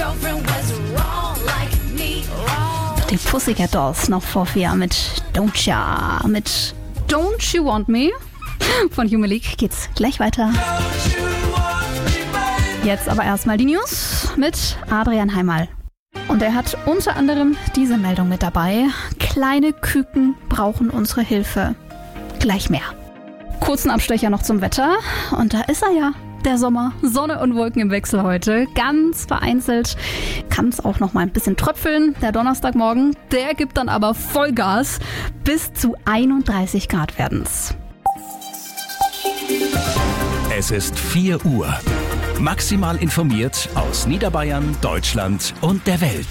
Die Pussycat Dolls noch vor 4 mit Don't Ya, mit Don't You Want Me. Von Human League geht's gleich weiter. Jetzt aber erstmal die News mit Adrian Heimal. Und er hat unter anderem diese Meldung mit dabei. Kleine Küken brauchen unsere Hilfe. Gleich mehr. Kurzen Abstecher noch zum Wetter. Und da ist er ja, der Sommer. Sonne und Wolken im Wechsel heute. Ganz vereinzelt kann es auch noch mal ein bisschen tröpfeln. Der Donnerstagmorgen, der gibt dann aber Vollgas. Bis zu 31 Grad werden's. Es ist 4 Uhr. Maximal informiert aus Niederbayern, Deutschland und der Welt.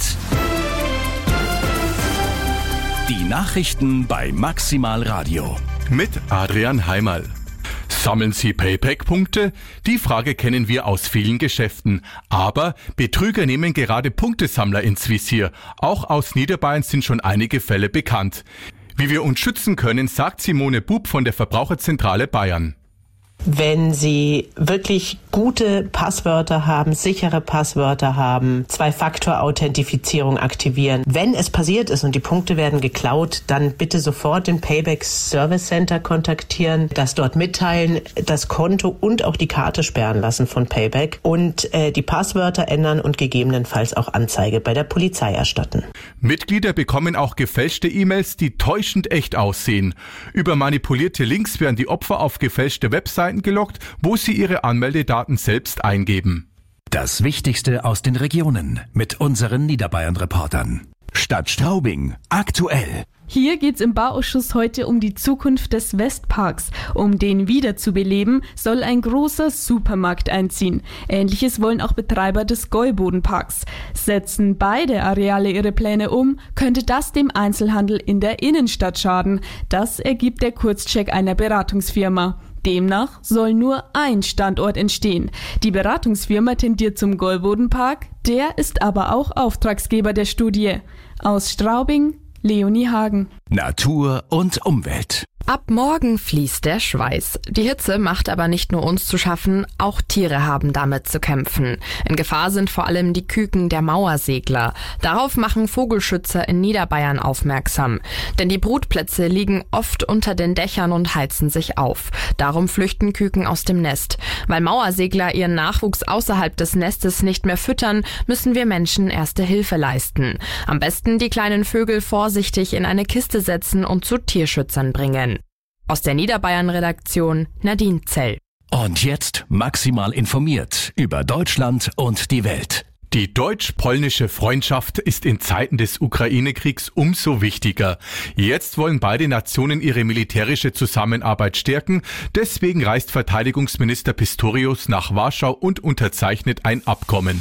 Die Nachrichten bei Maximal Radio. Mit Adrian Heimal. Sammeln Sie Payback-Punkte? Die Frage kennen wir aus vielen Geschäften. Aber Betrüger nehmen gerade Punktesammler ins Visier. Auch aus Niederbayern sind schon einige Fälle bekannt. Wie wir uns schützen können, sagt Simone Bub von der Verbraucherzentrale Bayern. Wenn Sie wirklich gute Passwörter haben, sichere Passwörter haben, 2-Faktor-Authentifizierung aktivieren. Wenn es passiert ist und die Punkte werden geklaut, dann bitte sofort den Payback Service Center kontaktieren, das dort mitteilen, das Konto und auch die Karte sperren lassen von Payback und die Passwörter ändern und gegebenenfalls auch Anzeige bei der Polizei erstatten. Mitglieder bekommen auch gefälschte E-Mails, die täuschend echt aussehen. Über manipulierte Links werden die Opfer auf gefälschte Webseiten gelockt, wo sie ihre Anmeldedaten selbst eingeben. Das Wichtigste aus den Regionen mit unseren Niederbayern-Reportern. Stadt Straubing, aktuell. Hier geht's im Bauausschuss heute um die Zukunft des Westparks. Um den wiederzubeleben, soll ein großer Supermarkt einziehen. Ähnliches wollen auch Betreiber des Gäubodenparks. Setzen beide Areale ihre Pläne um, könnte das dem Einzelhandel in der Innenstadt schaden. Das ergibt der Kurzcheck einer Beratungsfirma. Demnach soll nur ein Standort entstehen. Die Beratungsfirma tendiert zum Gäubodenpark, der ist aber auch Auftragsgeber der Studie. Aus Straubing, Leonie Hagen. Natur und Umwelt. Ab morgen fließt der Schweiß. Die Hitze macht aber nicht nur uns zu schaffen, auch Tiere haben damit zu kämpfen. In Gefahr sind vor allem die Küken der Mauersegler. Darauf machen Vogelschützer in Niederbayern aufmerksam. Denn die Brutplätze liegen oft unter den Dächern und heizen sich auf. Darum flüchten Küken aus dem Nest. Weil Mauersegler ihren Nachwuchs außerhalb des Nestes nicht mehr füttern, müssen wir Menschen erste Hilfe leisten. Am besten die kleinen Vögel vorsichtig in eine Kiste setzen und zu Tierschützern bringen. Aus der Niederbayern-Redaktion Nadine Zell. Und jetzt maximal informiert über Deutschland und die Welt. Die deutsch-polnische Freundschaft ist in Zeiten des Ukraine-Kriegs umso wichtiger. Jetzt wollen beide Nationen ihre militärische Zusammenarbeit stärken. Deswegen reist Verteidigungsminister Pistorius nach Warschau und unterzeichnet ein Abkommen.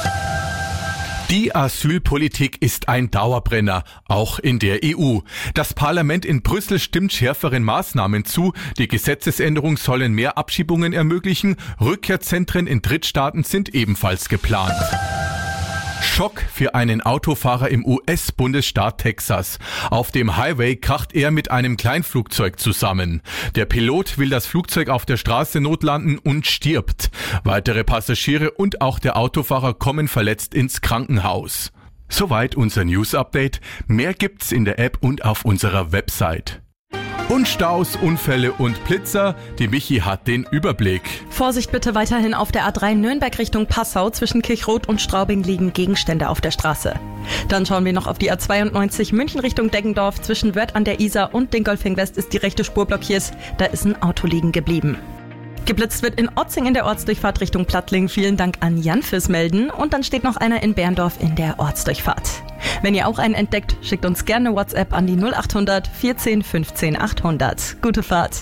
Die Asylpolitik ist ein Dauerbrenner, auch in der EU. Das Parlament in Brüssel stimmt schärferen Maßnahmen zu. Die Gesetzesänderungen sollen mehr Abschiebungen ermöglichen. Rückkehrzentren in Drittstaaten sind ebenfalls geplant. Schock für einen Autofahrer im US-Bundesstaat Texas. Auf dem Highway kracht er mit einem Kleinflugzeug zusammen. Der Pilot will das Flugzeug auf der Straße notlanden und stirbt. Weitere Passagiere und auch der Autofahrer kommen verletzt ins Krankenhaus. Soweit unser News-Update. Mehr gibt's in der App und auf unserer Website. Und Staus, Unfälle und Blitzer. Die Michi hat den Überblick. Vorsicht bitte weiterhin auf der A3 Nürnberg Richtung Passau. Zwischen Kirchrot und Straubing liegen Gegenstände auf der Straße. Dann schauen wir noch auf die A92 München Richtung Deggendorf. Zwischen Wörth an der Isar und Dingolfing West ist die rechte Spur blockiert. Da ist ein Auto liegen geblieben. Geblitzt wird in Otzing in der Ortsdurchfahrt Richtung Plattling. Vielen Dank an Jan fürs Melden. Und dann steht noch einer in Berndorf in der Ortsdurchfahrt. Wenn ihr auch einen entdeckt, schickt uns gerne WhatsApp an die 0800 14 15 800. Gute Fahrt.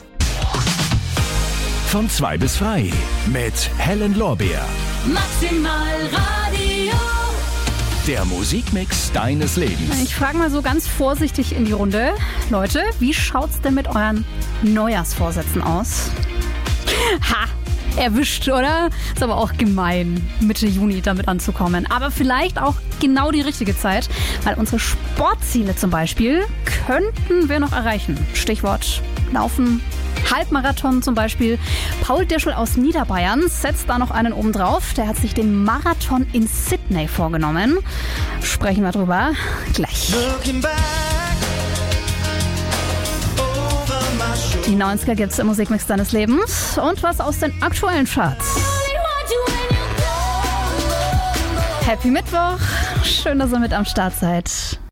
Von 2 bis frei mit Helen Lorbeer. Maximal Radio. Der Musikmix deines Lebens. Ich frage mal so ganz vorsichtig in die Runde. Leute, wie schaut's denn mit euren Neujahrsvorsätzen aus? Ha! Erwischt, oder? Ist aber auch gemein, Mitte Juni damit anzukommen. Aber vielleicht auch genau die richtige Zeit, weil unsere Sportziele zum Beispiel könnten wir noch erreichen. Stichwort Laufen, Halbmarathon zum Beispiel. Paul Dischl aus Niederbayern setzt da noch einen oben drauf. Der hat sich den Marathon in Sydney vorgenommen. Sprechen wir drüber gleich. Die 90er gibt's im Musikmix deines Lebens und was aus den aktuellen Charts. Happy Mittwoch, schön, dass ihr mit am Start seid.